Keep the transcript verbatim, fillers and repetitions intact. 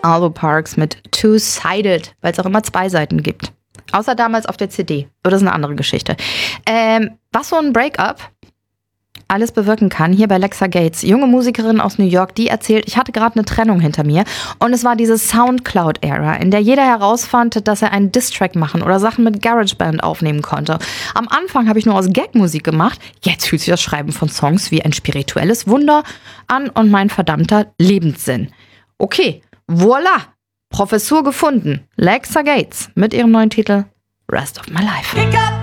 Arlo Parks mit Two-Sided, weil es auch immer zwei Seiten gibt. Außer damals auf der C D. Aber das ist eine andere Geschichte. Ähm, was so ein Breakup alles bewirken kann, hier bei Lexa Gates, junge Musikerin aus New York, die erzählt, ich hatte gerade eine Trennung hinter mir und es war diese Soundcloud-Ära, in der jeder herausfand, dass er einen Diss-Track machen oder Sachen mit GarageBand aufnehmen konnte. Am Anfang habe ich nur aus Gag-Musik gemacht, jetzt fühlt sich das Schreiben von Songs wie ein spirituelles Wunder an und mein verdammter Lebenssinn. Okay, voila, Professur gefunden. Lexa Gates mit ihrem neuen Titel Rest of My Life.